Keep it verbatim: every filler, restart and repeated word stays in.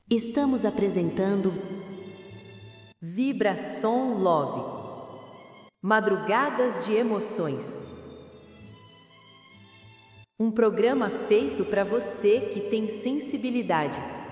Estamos apresentando Vibração Love, Madrugadas de Emoções. Um programa feito para você que tem sensibilidade.